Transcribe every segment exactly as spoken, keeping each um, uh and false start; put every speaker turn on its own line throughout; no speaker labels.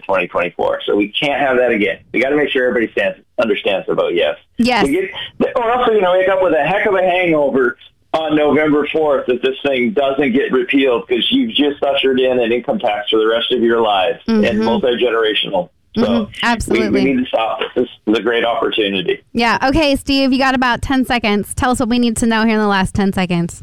twenty twenty-four. So we can't have that again. We got to make sure everybody stands, understands the vote yes.
Yes.
We get, or else, you know, wake up with a heck of a hangover on November fourth if this thing doesn't get repealed because you've just ushered in an income tax for the rest of your lives mm-hmm. and multi-generational. So
mm-hmm. Absolutely.
We, we need to stop this. This is a great opportunity.
Yeah. Okay, Steve, you got about ten seconds. Tell us what we need to know here in the last ten seconds.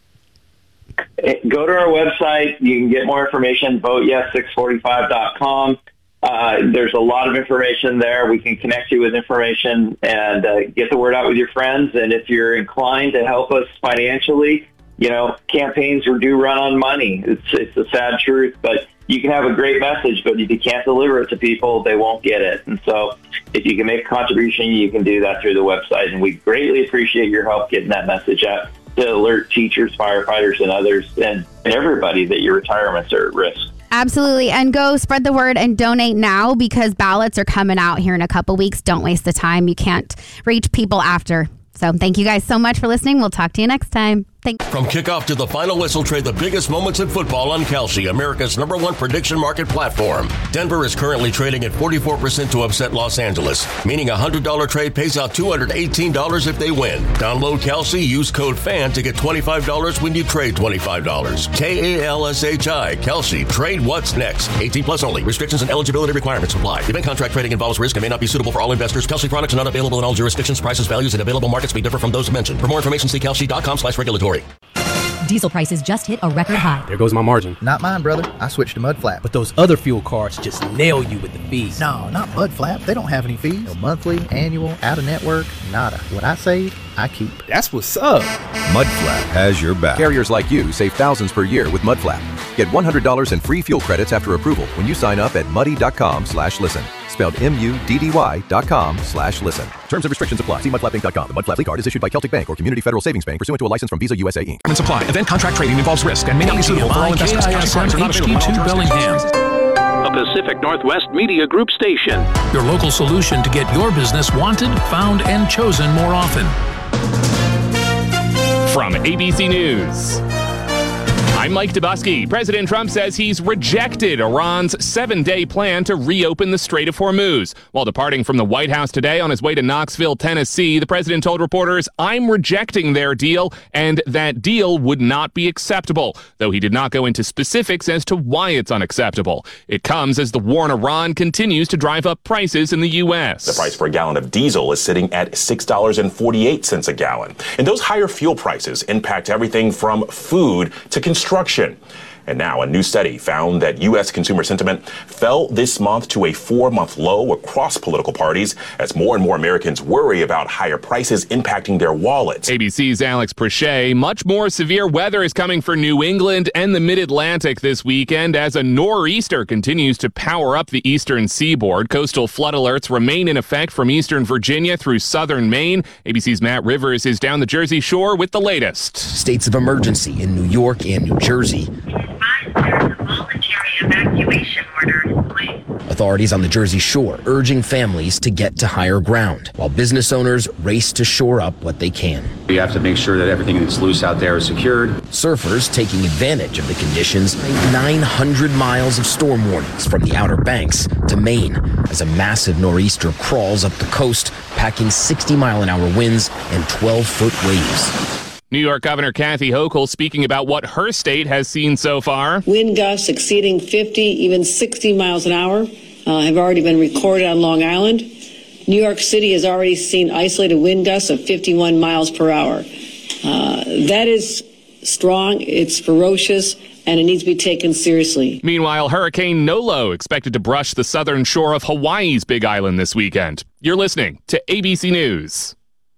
Go to our website. You can get more information, vote yes six forty-five dot com. Uh, there's a lot of information there. We can connect you with information and uh, get the word out with your friends. And if you're inclined to help us financially, you know, campaigns do run on money. It's it's a sad truth, but you can have a great message, but if you can't deliver it to people, they won't get it. And so if you can make a contribution, you can do that through the website. And we greatly appreciate your help getting that message out to alert teachers, firefighters, and others, and everybody that your retirements are at risk.
Absolutely. And go spread the word and donate now because ballots are coming out here in a couple weeks. Don't waste the time. You can't reach people after. So thank you guys so much for listening. We'll talk to you next time. Thanks.
From kickoff to the final whistle, trade the biggest moments in football on Kalshi, America's number one prediction market platform. Denver is currently trading at forty-four percent to upset Los Angeles, meaning a one hundred dollars trade pays out two hundred eighteen dollars if they win. Download Kalshi, use code FAN to get twenty-five dollars when you trade twenty-five dollars. K A L S H I, Kalshi. Trade what's next. eighteen plus only. Restrictions and eligibility requirements apply. Event contract trading involves risk and may not be suitable for all investors. Kalshi products are not available in all jurisdictions. Prices, values, and available markets may differ from those mentioned. For more information, see kalshi.com slash regulatory.
Diesel prices just hit a record high.
There goes my margin.
Not mine, brother. I switched to Mudflap.
But those other fuel cards just nail you with the fees.
No, not Mudflap. They don't have any fees. No monthly, annual, out-of-network, nada. What I save, I keep.
That's what's up.
Mudflap has your back. Carriers like you save thousands per year with Mudflap. Get one hundred dollars in free fuel credits after approval when you sign up at muddy.com slash listen. Spelled M-U-D-D-Y dot com slash listen. Terms and restrictions apply. See mudflap inc dot com. The Mudflap Fleet Card is issued by Celtic Bank or Community Federal Savings Bank pursuant to a license from Visa U S A Incorporated.
And supply. Event contract trading involves risk and may not be suitable for all investors. Counterparts are not available in all jurisdictions.
A Pacific Northwest Media Group station.
Your local solution to get your business wanted, found, and chosen more often.
From A B C News, I'm Mike Dubusky. President Trump says he's rejected Iran's seven-day plan to reopen the Strait of Hormuz. While departing from the White House today on his way to Knoxville, Tennessee, the president told reporters, "I'm rejecting their deal, and that deal would not be acceptable," though he did not go into specifics as to why it's unacceptable. It comes as the war in Iran continues to drive up prices in the U S.
The price per gallon of diesel is sitting at six dollars and forty-eight cents a gallon. And those higher fuel prices impact everything from food to construction. Construction. And now a new study found that U S consumer sentiment fell this month to a four-month low across political parties as more and more Americans worry about higher prices impacting their wallets.
A B C's Alex Prochet. Much more severe weather is coming for New England and the Mid-Atlantic this weekend as a nor'easter continues to power up the eastern seaboard. Coastal flood alerts remain in effect from eastern Virginia through southern Maine. A B C's Matt Rivers is down the Jersey Shore with the latest.
States of emergency in New York and New Jersey.
There's a voluntary evacuation order in place.
Authorities on the Jersey Shore urging families to get to higher ground, while business owners race to shore up what they can.
We have to make sure that everything that's loose out there is secured.
Surfers taking advantage of the conditions. nine hundred miles of storm warnings from the Outer Banks to Maine as a massive nor'easter crawls up the coast, packing sixty mile an hour winds and twelve foot waves.
New York Governor Kathy Hochul speaking about what her state has seen so far.
Wind gusts exceeding fifty, even sixty miles an hour uh, have already been recorded on Long Island. New York City has already seen isolated wind gusts of fifty-one miles per hour. Uh, that is strong, it's ferocious, and it needs to be taken seriously.
Meanwhile, Hurricane Nolo expected to brush the southern shore of Hawaii's Big Island this weekend. You're listening to A B C News.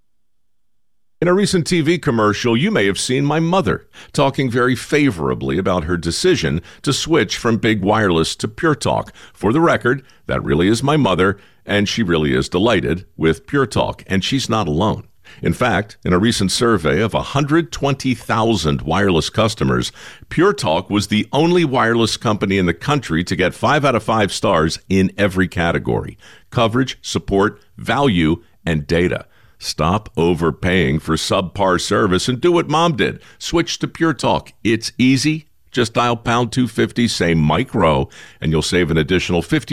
In a recent T V commercial, you may have seen my mother talking very favorably about her decision to switch from big wireless to Pure Talk. For the record, that really is my mother, and she really is delighted with Pure Talk, and she's not alone. In fact, in a recent survey of one hundred twenty thousand wireless customers, Pure Talk was the only wireless company in the country to get five out of five stars in every category: coverage, support, value, and data. Stop overpaying for subpar service and do what Mom did. Switch to Pure Talk. It's easy. Just dial pound two fifty, say Mike Rowe, and you'll save an additional fifty